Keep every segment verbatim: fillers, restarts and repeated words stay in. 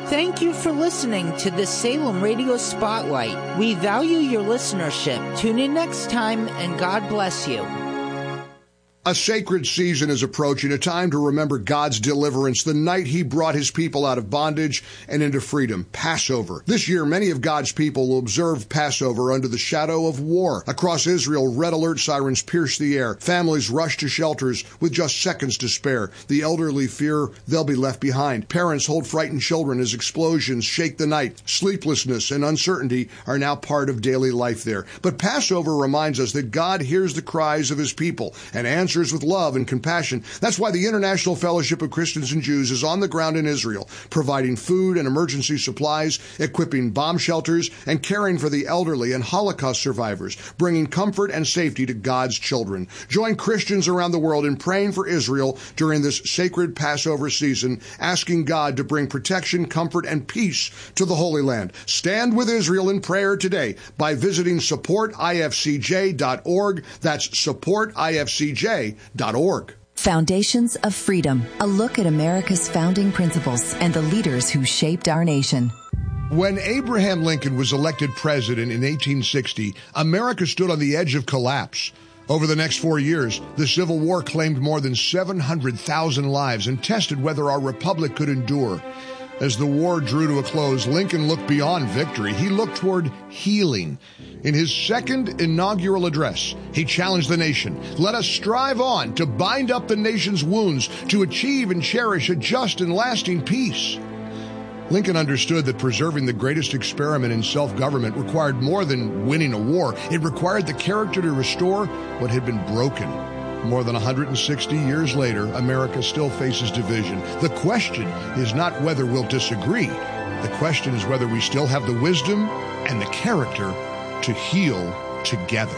Thank you for listening to the Salem Radio Spotlight. We value your listenership. Tune in next time, and God bless you. A sacred season is approaching, a time to remember God's deliverance, the night he brought his people out of bondage and into freedom, Passover. This year, many of God's people will observe Passover under the shadow of war. Across Israel, red alert sirens pierce the air. Families rush to shelters with just seconds to spare. The elderly fear they'll be left behind. Parents hold frightened children as explosions shake the night. Sleeplessness and uncertainty are now part of daily life there. But Passover reminds us that God hears the cries of his people and answers with love and compassion. That's why the International Fellowship of Christians and Jews is on the ground in Israel, providing food and emergency supplies, equipping bomb shelters, and caring for the elderly and Holocaust survivors, bringing comfort and safety to God's children. Join Christians around the world in praying for Israel during this sacred Passover season, asking God to bring protection, comfort, and peace to the Holy Land. Stand with Israel in prayer today by visiting support I F C J dot org. That's support I F C J dot org. Foundations of Freedom, a look at America's founding principles and the leaders who shaped our nation. When Abraham Lincoln was elected president in eighteen sixty, America stood on the edge of collapse. Over the next four years, the Civil War claimed more than seven hundred thousand lives and tested whether our republic could endure. As the war drew to a close, Lincoln looked beyond victory. He looked toward healing. In his second inaugural address, he challenged the nation. Let us strive on to bind up the nation's wounds, to achieve and cherish a just and lasting peace. Lincoln understood that preserving the greatest experiment in self-government required more than winning a war. It required the character to restore what had been broken. More than one hundred sixty years later, America still faces division. The question is not whether we'll disagree. The question is whether we still have the wisdom and the character to heal together.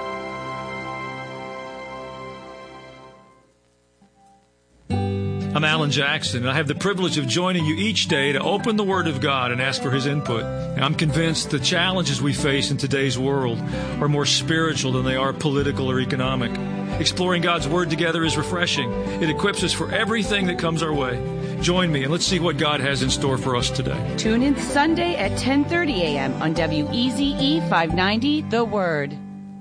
I'm Alan Jackson, and I have the privilege of joining you each day to open the Word of God and ask for His input. And I'm convinced the challenges we face in today's world are more spiritual than they are political or economic. Exploring God's Word together is refreshing. It equips us for everything that comes our way. Join me, and let's see what God has in store for us today. Tune in Sunday at ten thirty a.m. on W E Z E five ninety, The Word.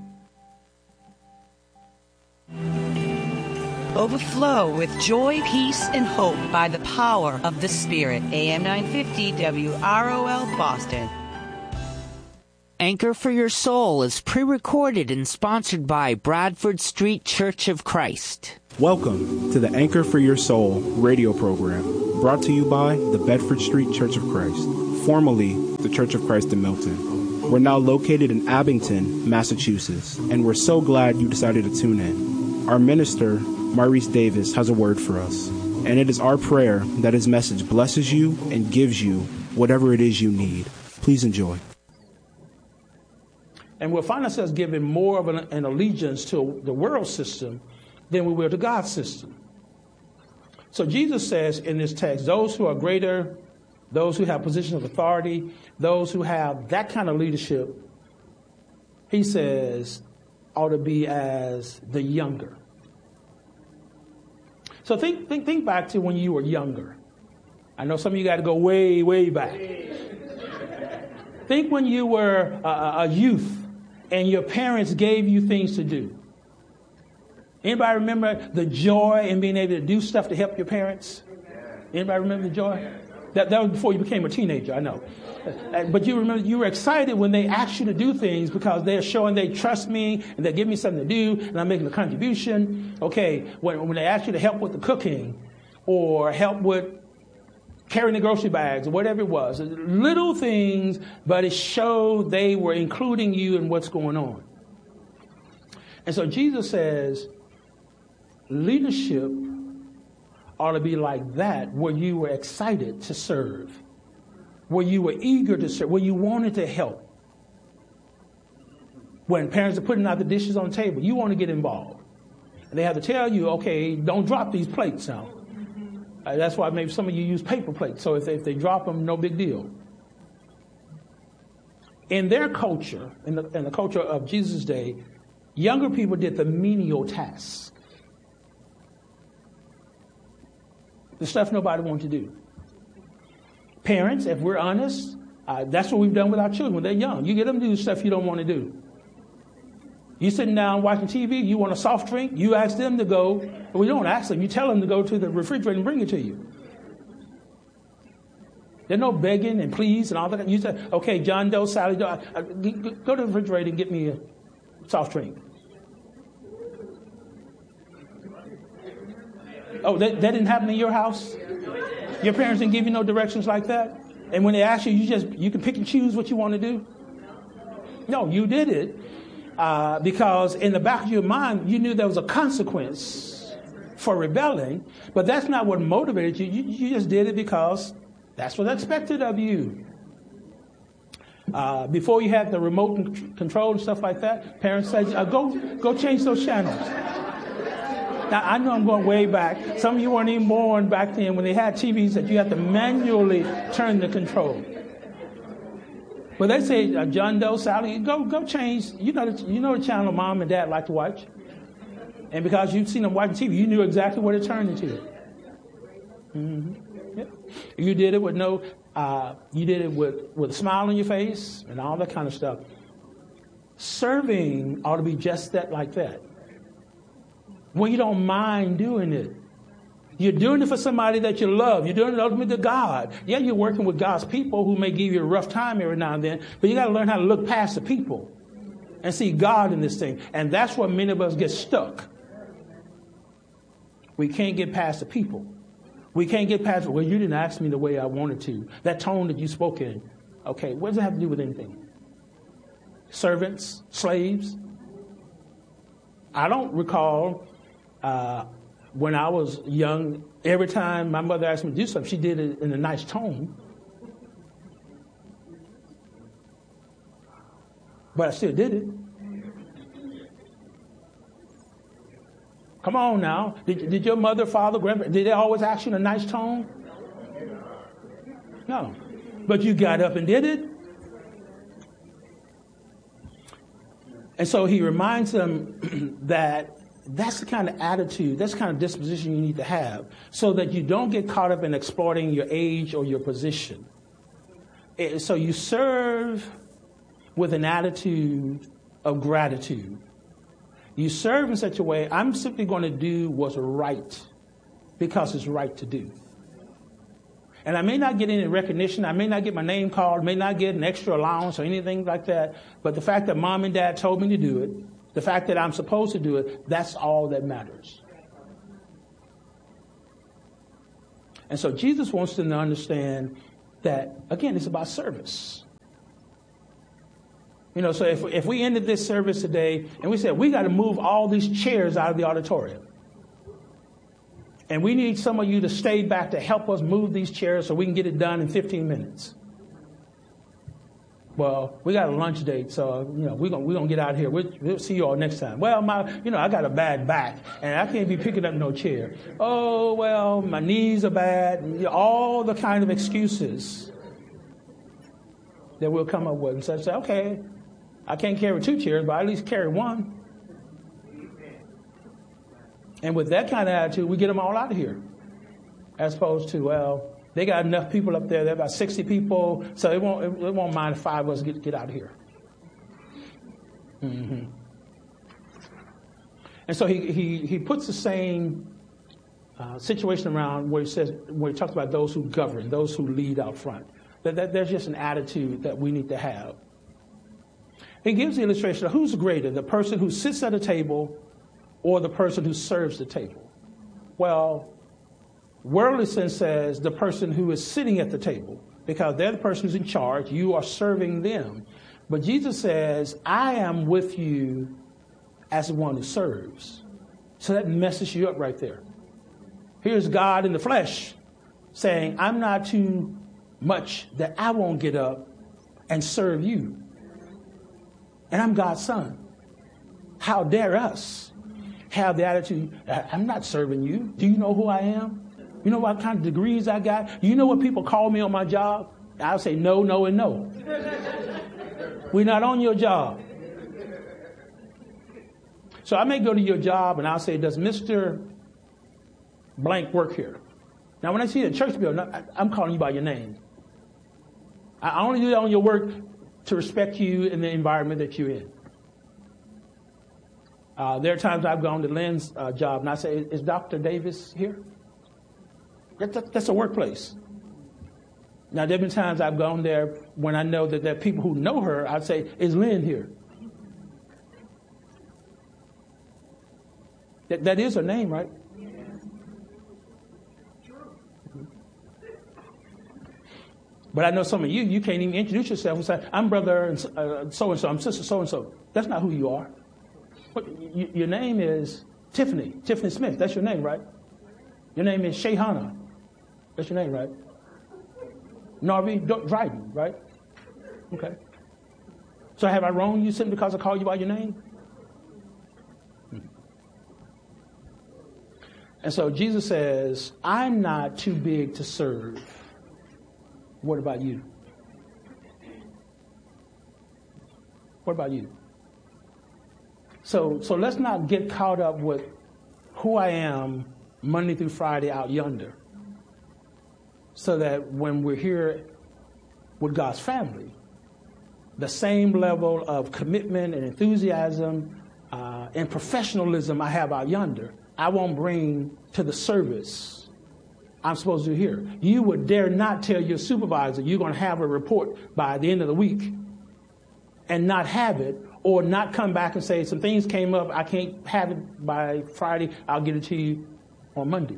Overflow with joy, peace, and hope by the power of the Spirit. A M nine fifty W R O L Boston. Anchor for Your Soul is pre-recorded and sponsored by Bradford Street Church of Christ. Welcome to the Anchor for Your Soul radio program, brought to you by the Bedford Street Church of Christ, formerly the Church of Christ in Milton. We're now located in Abington, Massachusetts, and we're so glad you decided to tune in. Our minister, Maurice Davis, has a word for us, and it is our prayer that his message blesses you and gives you whatever it is you need. Please enjoy. And we'll find ourselves giving more of an, an allegiance to the world system than we will to God's system. So Jesus says in this text, those who are greater, those who have positions of authority, those who have that kind of leadership, he says, ought to be as the younger. So think, think, think back to when you were younger. I know some of you got to go way, way back. Think when you were a, a youth and your parents gave you things to do. Anybody remember the joy in being able to do stuff to help your parents? Anybody remember the joy? That, that was before you became a teenager, I know. But you remember, you were excited when they asked you to do things because they're showing they trust me and they give me something to do and I'm making a contribution. Okay, when, when they asked you to help with the cooking or help with carrying the grocery bags or whatever it was, little things, but it showed they were including you in what's going on. And so Jesus says, leadership ought to be like that, where you were excited to serve, where you were eager to serve, where you wanted to help. When parents are putting out the dishes on the table, you want to get involved. And they have to tell you, okay, don't drop these plates now. Uh, that's why maybe some of you use paper plates. So if they, if they drop them, no big deal. In their culture, in the, in the culture of Jesus' day, younger people did the menial tasks. The stuff nobody wanted to do. Parents, if we're honest, uh, that's what we've done with our children when they're young. You get them to do stuff you don't want to do. You sitting down watching T V, you want a soft drink, you ask them to go, well, you don't ask them, you tell them to go to the refrigerator and bring it to you. There's no begging and please and all that. You say, okay, John Doe, Sally Doe, uh, go to the refrigerator and get me a soft drink. Oh, that, that didn't happen in your house? Your parents didn't give you no directions like that? And when they ask you, you just, you can pick and choose what you want to do? No, you did it. Uh, because in the back of your mind, you knew there was a consequence for rebelling, but that's not what motivated you. You, you just did it because that's what's expected of you. Uh, before you had the remote control and stuff like that, parents said, uh, go, go change those channels. Now, I know I'm going way back. Some of you weren't even born back then when they had T Vs that you had to manually turn the control. But they say, uh, John Doe, Sally, go go change. You know, the, you know the channel mom and dad like to watch. And because you've seen them watching T V, you knew exactly what it turned into. Mm-hmm. Yeah. You did it with no, uh, you did it with, with a smile on your face and all that kind of stuff. Serving ought to be just that, like that. When you don't mind doing it. You're doing it for somebody that you love. You're doing it ultimately to God. Yeah, you're working with God's people who may give you a rough time every now and then, but you got to learn how to look past the people and see God in this thing. And that's where many of us get stuck. We can't get past the people. We can't get past, well, you didn't ask me the way I wanted to. That tone that you spoke in. Okay, what does it have to do with anything? Servants, slaves. I don't recall... Uh, When I was young, every time my mother asked me to do something, she did it in a nice tone. But I still did it. Come on now. Did, did your mother, father, grandparents, did they always ask you in a nice tone? No. But you got up and did it. And so he reminds them that that's the kind of attitude, that's the kind of disposition you need to have so that you don't get caught up in exploiting your age or your position. So you serve with an attitude of gratitude. You serve in such a way, I'm simply going to do what's right because it's right to do. And I may not get any recognition, I may not get my name called, may not get an extra allowance or anything like that, but the fact that mom and dad told me to do it, the fact that I'm supposed to do it, that's all that matters. And so Jesus wants them to understand that, again, it's about service. You know, so if, if we ended this service today and we said, we got to move all these chairs out of the auditorium. And we need some of you to stay back to help us move these chairs so we can get it done in fifteen minutes. Well, we got a lunch date, so, you know, we're going we're gonna get out of here. We'll, we'll see you all next time. Well, my, you know, I got a bad back, and I can't be picking up no chair. Oh, well, my knees are bad. And, you know, all the kind of excuses that we'll come up with. And so say, okay, I can't carry two chairs, but I at least carry one. And with that kind of attitude, we get them all out of here. As opposed to, well, they got enough people up there. There are about sixty people, so it won't it won't mind if five of us get get out of here. Mm-hmm. And so he he he puts the same uh, situation around where he says where he talks about those who govern, those who lead out front. That, that there's just an attitude that we need to have. He gives the illustration of who's greater, the person who sits at a table or the person who serves the table. Well, worldly sense says the person who is sitting at the table, because they're the person who's in charge. You are serving them. But Jesus says, I am with you as the one who serves. So that messes you up right there. Here's God in the flesh saying, I'm not too much that I won't get up and serve you. And I'm God's son. How dare us have the attitude, I'm not serving you. Do you know who I am? You know what kind of degrees I got? You know what people call me on my job? I'll say no, no, and no. We're not on your job. So I may go to your job and I'll say, does Mister Blank work here? Now, when I see a church bill, I'm calling you by your name. I only do that on your work to respect you in the environment that you're in. Uh, there are times I've gone to Lynn's uh, job and I say, is Doctor Davis here? That, that, that's a workplace. Now, there have been times I've gone there when I know that there are people who know her. I'd say, is Lynn here? That, that is her name, right? But I know some of you, you can't even introduce yourself and say, I'm brother and uh, so-and-so, I'm sister so-and-so. That's not who you are. What, y- your name is Tiffany, Tiffany Smith. That's your name, right? Your name is Shayhana. That's your name, right? Narvi Dryden, right? Okay. So have I wronged you simply because I call you by your name? Hmm. And so Jesus says, I'm not too big to serve. What about you? What about you? So, so let's not get caught up with who I am Monday through Friday out yonder, so that when we're here with God's family, the same level of commitment and enthusiasm uh, and professionalism I have out yonder, I won't bring to the service I'm supposed to do here. You would dare not tell your supervisor you're going to have a report by the end of the week and not have it, or not come back and say, some things came up, I can't have it by Friday, I'll get it to you on Monday.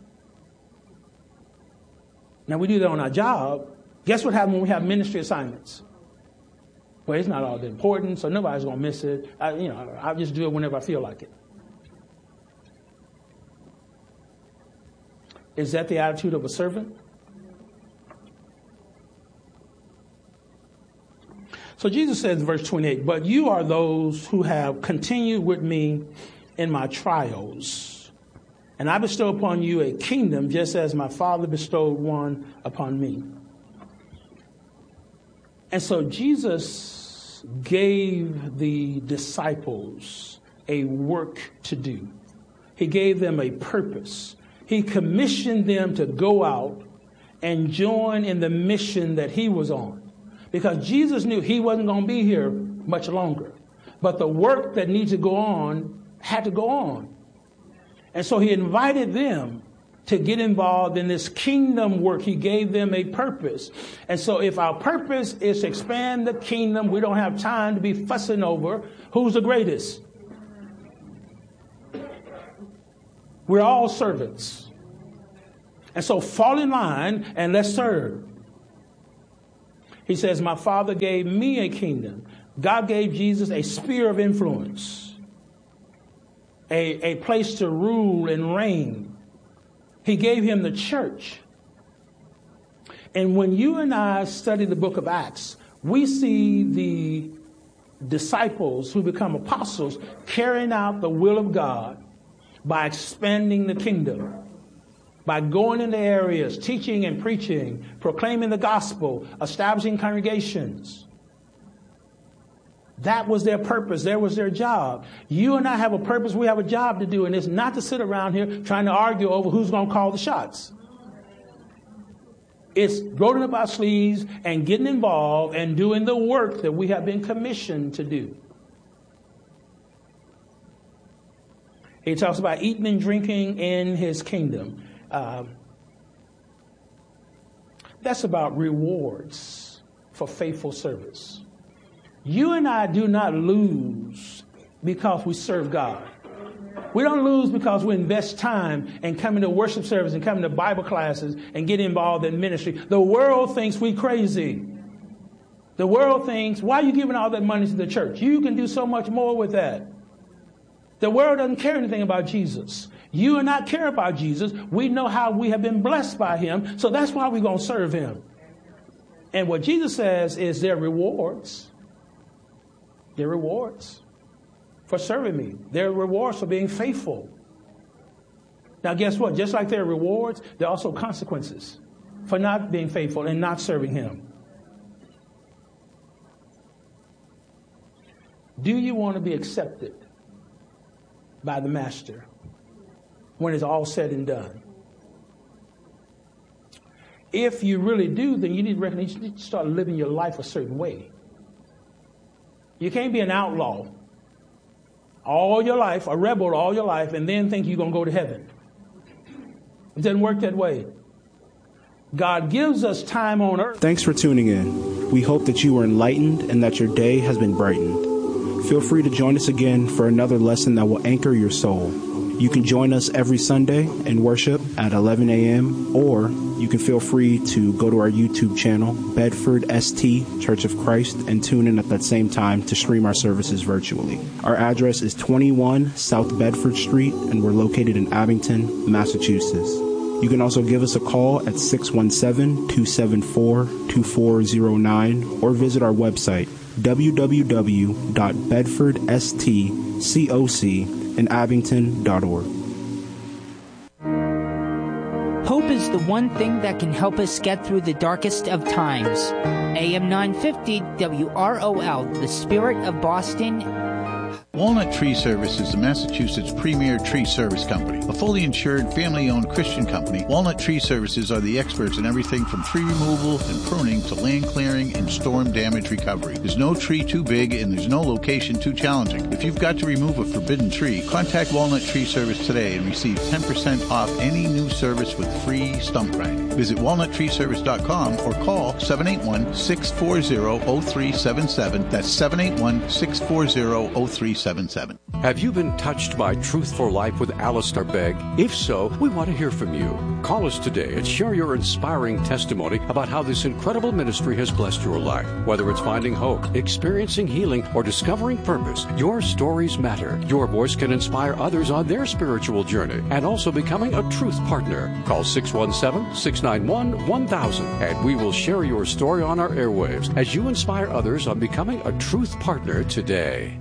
Now, we do that on our job. Guess what happens when we have ministry assignments? Well, it's not all that important, so nobody's going to miss it. I, you know, I'll just do it whenever I feel like it. Is that the attitude of a servant? So Jesus says in verse twenty-eight, but you are those who have continued with me in my trials, and I bestow upon you a kingdom just as my Father bestowed one upon me. And so Jesus gave the disciples a work to do. He gave them a purpose. He commissioned them to go out and join in the mission that he was on. Because Jesus knew he wasn't going to be here much longer. But the work that needs to go on had to go on. And so he invited them to get involved in this kingdom work. He gave them a purpose. And so if our purpose is to expand the kingdom, we don't have time to be fussing over who's the greatest. We're all servants. And so fall in line and let's serve. He says, my Father gave me a kingdom. God gave Jesus a sphere of influence, a, a place to rule and reign. He gave him the church. And when you and I study the book of Acts, we see the disciples who become apostles carrying out the will of God by expanding the kingdom, by going into areas, teaching and preaching, proclaiming the gospel, establishing congregations. That was their purpose. That was their job. You and I have a purpose. We have a job to do, and it's not to sit around here trying to argue over who's going to call the shots. It's rolling up our sleeves and getting involved and doing the work that we have been commissioned to do. He talks about eating and drinking in his kingdom. Uh, that's about rewards for faithful service. You and I do not lose because we serve God. We don't lose because we invest time and come into worship service and come into Bible classes and get involved in ministry. The world thinks we crazy. The world thinks, why are you giving all that money to the church? You can do so much more with that. The world doesn't care anything about Jesus. You and I care about Jesus. We know how we have been blessed by him. So that's why we're going to serve him. And what Jesus says is their rewards. Their rewards for serving me. Their rewards for being faithful. Now, guess what? Just like there are rewards, there are also consequences for not being faithful and not serving him. Do you want to be accepted by the master when it's all said and done? if you really do, then you need to recognize you need to start living your life a certain way. You can't be an outlaw all your life, a rebel all your life, and then think you're going to go to heaven. It doesn't work that way. God gives us time on earth. Thanks for tuning in. We hope that you were enlightened and that your day has been brightened. Feel free to join us again for another lesson that will anchor your soul. You can join us every Sunday in worship at eleven a.m. or you can feel free to go to our YouTube channel, Bedford S T Church of Christ, and tune in at that same time to stream our services virtually. Our address is twenty-one South Bedford Street, and we're located in Abington, Massachusetts. You can also give us a call at six one seven, two seven four, two four zero nine or visit our website, w w w dot bedford s t coc in abington dot org. Hope is the one thing that can help us get through the darkest of times. A M nine fifty W R O L, the Spirit of Boston. Walnut Tree Service is the Massachusetts premier tree service company. A fully insured, family-owned Christian company, Walnut Tree Services are the experts in everything from tree removal and pruning to land clearing and storm damage recovery. There's no tree too big and there's no location too challenging. If you've got to remove a forbidden tree, contact Walnut Tree Service today and receive ten percent off any new service with free stump grinding. Visit walnut tree service dot com or call seven eight one, six four zero, zero three seven seven. That's seven eight one, six four zero, zero three seven seven. Have you been touched by Truth for Life with Alistair Begg? If so, we want to hear from you. Call us today and share your inspiring testimony about how this incredible ministry has blessed your life. Whether it's finding hope, experiencing healing, or discovering purpose, your stories matter. Your voice can inspire others on their spiritual journey and also becoming a truth partner. Call six one seven, six nine one, one thousand and we will share your story on our airwaves as you inspire others on becoming a truth partner today.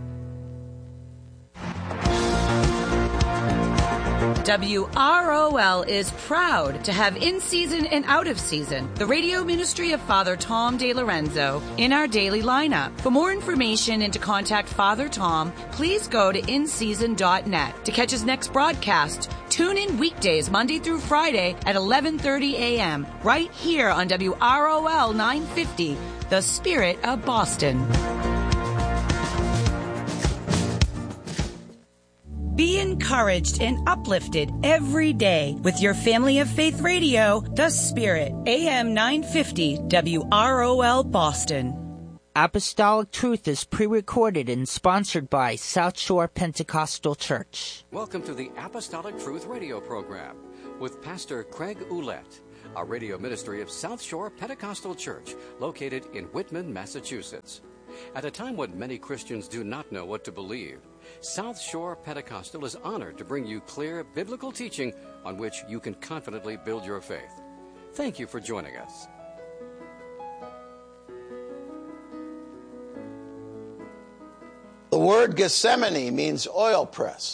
W R O L is proud to have in season and out of season the radio ministry of Father Tom DeLorenzo in our daily lineup. For more information and to contact Father Tom, please go to in season dot net. To catch his next broadcast, tune in weekdays Monday through Friday at eleven thirty a.m. right here on W R O L nine fifty, the Spirit of Boston. Be encouraged and uplifted every day with your Family of Faith Radio, The Spirit, A M nine fifty W R O L Boston. Apostolic Truth is pre-recorded and sponsored by South Shore Pentecostal Church. Welcome to the Apostolic Truth radio program with Pastor Craig Ouellette, a radio ministry of South Shore Pentecostal Church located in Whitman, Massachusetts. At a time when many Christians do not know what to believe, South Shore Pentecostal is honored to bring you clear biblical teaching on which you can confidently build your faith. Thank you for joining us. The word Gethsemane means oil press.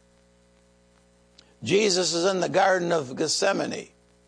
Jesus is in the Garden of Gethsemane.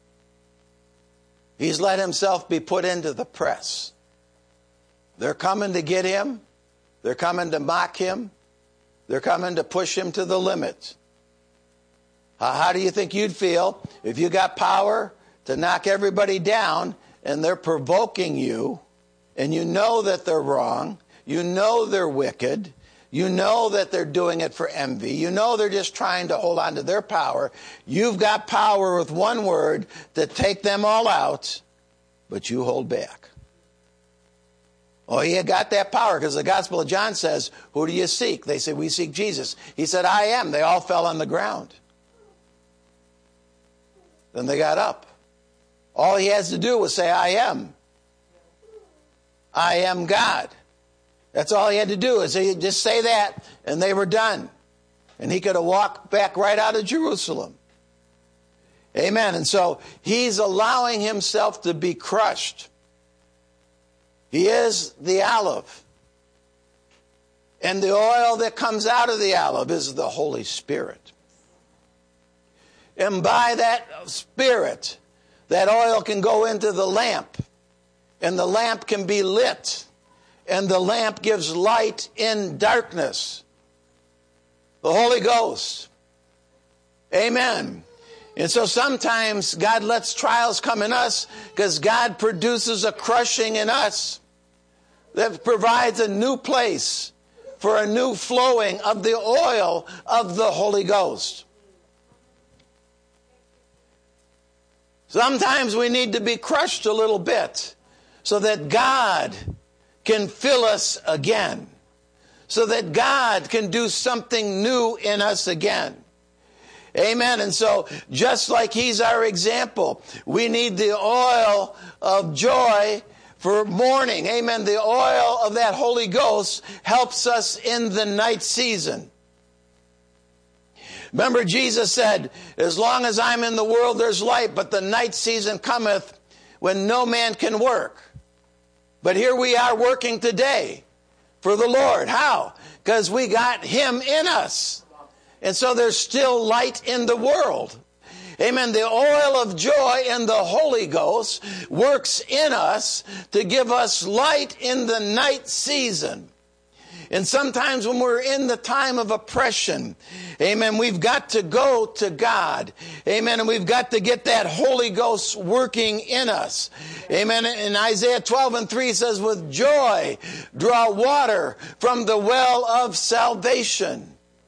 He's let himself be put into the press. They're coming to get him. They're coming to mock him. They're coming to push him to the limit. Uh, how do you think you'd feel if you got power to knock everybody down and they're provoking you and you know that they're wrong, you know they're wicked, you know that they're doing it for envy, you know they're just trying to hold on to their power. You've got power with one word to take them all out, but you hold back. Oh, you got that power because the Gospel of John says, who do you seek? They say, we seek Jesus. He said, I am. They all fell on the ground. Then they got up. All he has to do was say, I am. I am God. That's all he had to do is he just say that, and they were done. And he could have walked back right out of Jerusalem. Amen. And so he's allowing himself to be crushed. He is the olive. And the oil that comes out of the olive is the Holy Spirit. And by that Spirit, that oil can go into the lamp. And the lamp can be lit. And the lamp gives light in darkness. The Holy Ghost. Amen. And so sometimes God lets trials come in us because God produces a crushing in us that provides a new place for a new flowing of the oil of the Holy Ghost. Sometimes we need to be crushed a little bit so that God can fill us again, so that God can do something new in us again. Amen. And so just like He's our example, we need the oil of joy for mourning. Amen. The oil of that Holy Ghost helps us in the night season. Remember, Jesus said, as long as I'm in the world, there's light, but the night season cometh when no man can work. But here we are working today for the Lord. How? Because we got Him in us. And so there's still light in the world. Amen. The oil of joy in the Holy Ghost works in us to give us light in the night season. And sometimes when we're in the time of oppression, amen, we've got to go to God. Amen. And we've got to get that Holy Ghost working in us. Amen. In Isaiah twelve and three says, with joy draw water from the well of salvation.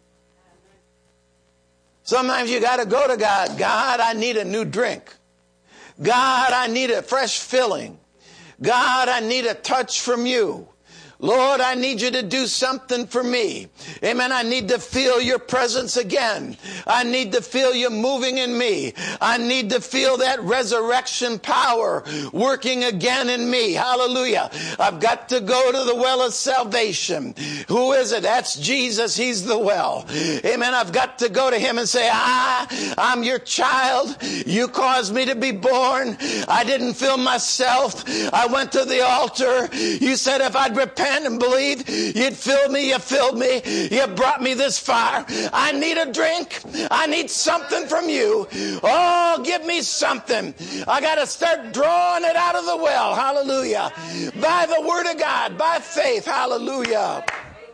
Sometimes you got to go to God. God, I need a new drink. God, I need a fresh filling. God, I need a touch from you. Lord, I need you to do something for me. Amen. I need to feel your presence again. I need to feel you moving in me. I need to feel that resurrection power working again in me. Hallelujah. I've got to go to the well of salvation. Who is it? That's Jesus. He's the well. Amen. I've got to go to Him and say, I, I'm your child. You caused me to be born. I didn't fill myself. I went to the altar. You said if I'd repent and believe, you'd fill me, you filled me, you brought me this far. I need a drink. I need something from you. Oh, give me something. I got to start drawing it out of the well. Hallelujah. By the word of God, by faith. Hallelujah.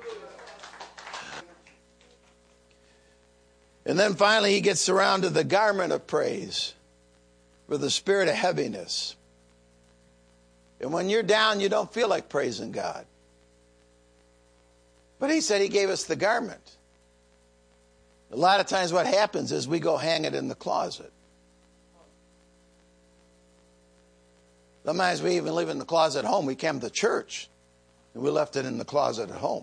And then finally he gets around to the garment of praise for the spirit of heaviness. And when you're down, you don't feel like praising God. But He said He gave us the garment. A lot of times what happens is we go hang it in the closet. Sometimes we even leave it in the closet at home. We came to church and we left it in the closet at home.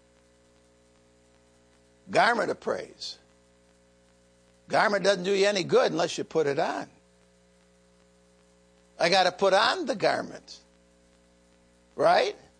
Garment of praise. Garment doesn't do you any good unless you put it on. I got to put on the garment. Right?